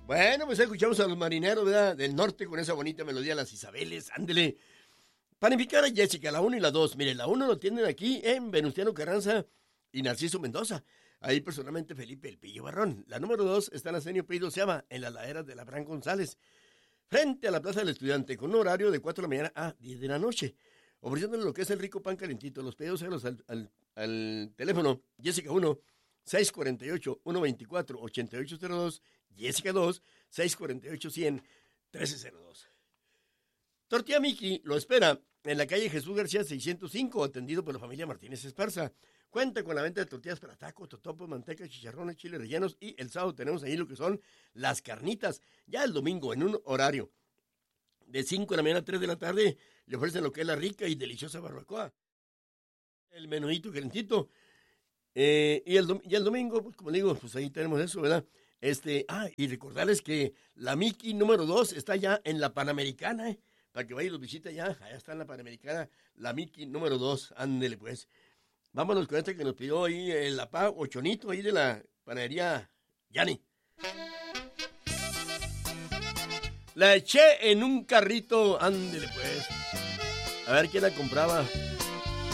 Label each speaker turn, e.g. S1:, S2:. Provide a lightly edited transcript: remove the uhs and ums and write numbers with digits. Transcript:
S1: Bueno, pues escuchamos a los marineros, ¿verdad? Del norte con esa bonita melodía, las Isabeles, ándele. Panificar a Jessica, la 1 y la 2. Mire, la 1 lo tienen aquí en Venustiano Carranza y Narciso Mendoza. Ahí personalmente Felipe El Pillo Barrón. La número 2 está en Arsenio P. Doceava, en las laderas de la Abraham González, frente a la Plaza del Estudiante, con un horario de 4 de la mañana a 10 de la noche. Ofreciéndole lo que es el rico pan calentito. Los pedidos al teléfono Jessica 1, 648-124-8802, Jessica 2, 648-100-1302. Tortilla Miki lo espera en la calle Jesús García 605, atendido por la familia Martínez Esparza. Cuenta con la venta de tortillas para tacos, totopos, manteca, chicharrones, chiles rellenos, y el sábado tenemos ahí lo que son las carnitas. Ya el domingo, en un horario de 5 de la mañana a 3 de la tarde, le ofrecen lo que es la rica y deliciosa barbacoa, el menudito calentito. Y el domingo, pues como digo, pues ahí tenemos eso, ¿verdad? Y recordarles que la Miki número 2 está ya en la Panamericana, para que vaya y los visite allá está en la Panamericana, la Miki número 2, ándele pues. Vámonos con que nos pidió ahí el apá Ochonito, ahí de la panadería Yani. La eché en un carrito, ándele pues. A ver quién la compraba.